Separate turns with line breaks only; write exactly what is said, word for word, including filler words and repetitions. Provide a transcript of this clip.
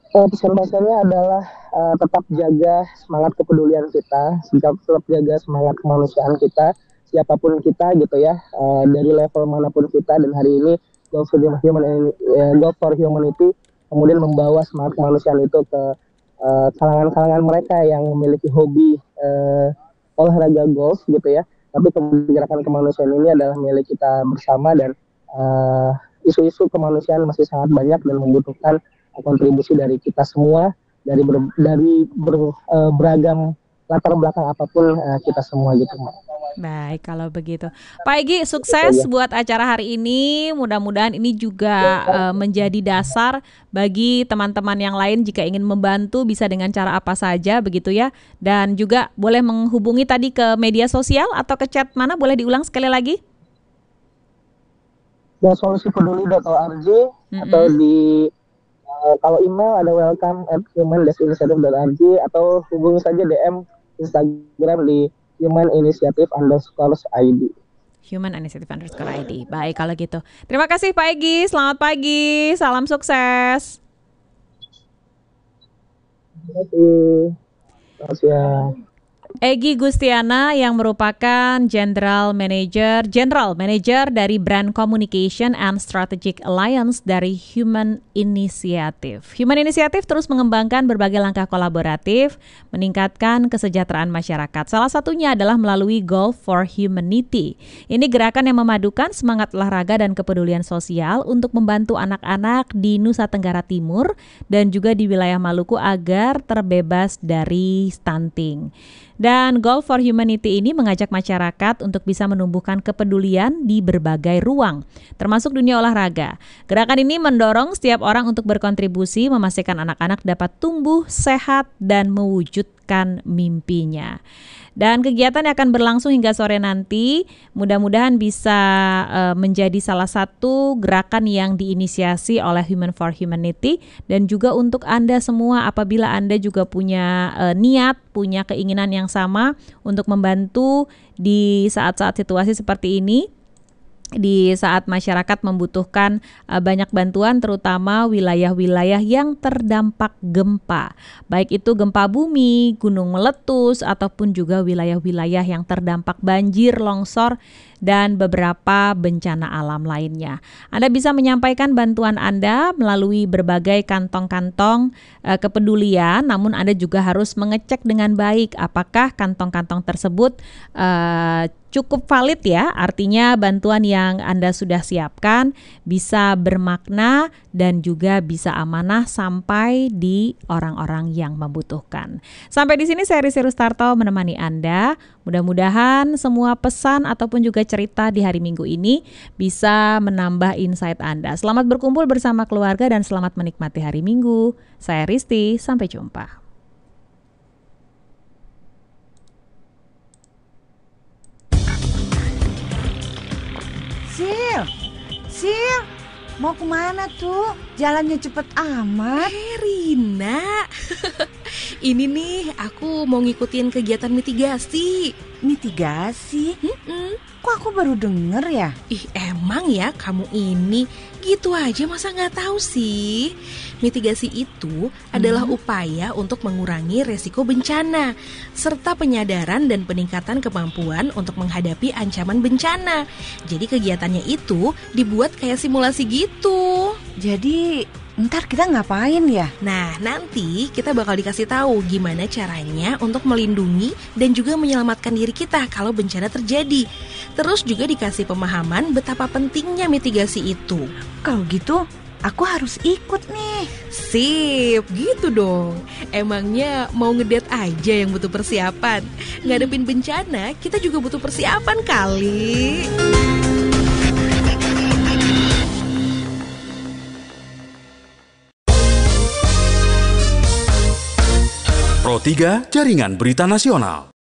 Eh, pesan-pesannya adalah eh, tetap jaga semangat kepedulian kita, tetap, tetap jaga semangat kemanusiaan kita, siapapun kita gitu ya, eh, dari level manapun kita. Dan hari ini Go for Human, eh, Go for Humanity kemudian membawa semangat kemanusiaan itu ke eh, kalangan-kalangan mereka yang memiliki hobi eh, olahraga golf gitu ya. Tapi gerakan kemanusiaan ini adalah milik kita bersama, dan eh, isu-isu kemanusiaan masih sangat banyak dan membutuhkan kontribusi dari kita semua, dari ber, dari ber, uh, beragam latar belakang apapun uh, kita semua gitu.
Baik, kalau begitu. Pak Egi, sukses buat acara hari ini. Mudah-mudahan ini juga uh, menjadi dasar bagi teman-teman yang lain jika ingin membantu bisa dengan cara apa saja begitu ya. Dan juga boleh menghubungi tadi ke media sosial atau ke chat mana? Boleh diulang sekali lagi?
Dan solusi peduli dot org
Mm-mm.
atau di uh, kalau email ada welcome at human initiative dot org, atau hubungi saja D M Instagram di human initiative underscore I D.
Human Initiative underscore I D. Baik kalau gitu. Terima kasih Pak Egi. Selamat pagi. Salam sukses.
Terima kasih. Selamat siang.
Egy Gustiana yang merupakan General Manager General Manager dari Brand Communication and Strategic Alliance dari Human Initiative. Human Initiative terus mengembangkan berbagai langkah kolaboratif, meningkatkan kesejahteraan masyarakat. Salah satunya adalah melalui Golf for Humanity. Ini gerakan yang memadukan semangat olahraga dan kepedulian sosial untuk membantu anak-anak di Nusa Tenggara Timur dan juga di wilayah Maluku agar terbebas dari stunting. Dan Golf for Humanity ini mengajak masyarakat untuk bisa menumbuhkan kepedulian di berbagai ruang, termasuk dunia olahraga. Gerakan ini mendorong setiap orang untuk berkontribusi, memastikan anak-anak dapat tumbuh sehat dan mewujudkan mimpinya. Dan kegiatan yang akan berlangsung hingga sore nanti mudah-mudahan bisa uh, menjadi salah satu gerakan yang diinisiasi oleh Human for Humanity, dan juga untuk Anda semua apabila Anda juga punya uh, niat, punya keinginan yang sama untuk membantu di saat-saat situasi seperti ini, di saat masyarakat membutuhkan uh, banyak bantuan, terutama wilayah-wilayah yang terdampak gempa, baik itu gempa bumi, gunung meletus, ataupun juga wilayah-wilayah yang terdampak banjir, longsor, dan beberapa bencana alam lainnya. Anda bisa menyampaikan bantuan Anda melalui berbagai kantong-kantong uh, kepedulian, namun Anda juga harus mengecek dengan baik apakah kantong-kantong tersebut uh, cukup valid ya, artinya bantuan yang Anda sudah siapkan bisa bermakna dan juga bisa amanah sampai di orang-orang yang membutuhkan. Sampai di sini saya Risi Rustarto menemani Anda. Mudah-mudahan semua pesan ataupun juga cerita di hari Minggu ini bisa menambah insight Anda. Selamat berkumpul bersama keluarga dan selamat menikmati hari Minggu. Saya Risti, sampai jumpa.
Sil, Sil, mau kemana tuh? Jalannya cepet amat.
Eh Rina, ini nih aku mau ngikutin kegiatan mitigasi.
Mitigasi?
Mm-mm.
Kok aku baru denger ya?
Ih emang ya kamu ini gitu aja masa nggak tahu sih? Mitigasi itu adalah
Hmm.
upaya untuk mengurangi resiko bencana serta penyadaran dan peningkatan kemampuan untuk menghadapi ancaman bencana. Jadi kegiatannya itu dibuat kayak simulasi gitu.
Jadi ntar kita ngapain ya?
Nah, nanti kita bakal dikasih tahu gimana caranya untuk melindungi dan juga menyelamatkan diri kita kalau bencana terjadi. Terus juga dikasih pemahaman betapa pentingnya mitigasi itu.
Kalau gitu, aku harus ikut nih.
Sip, gitu dong. Emangnya mau ngedate aja yang butuh persiapan? Ngadepin bencana, kita juga butuh persiapan kali.
Pro tiga Jaringan Berita Nasional.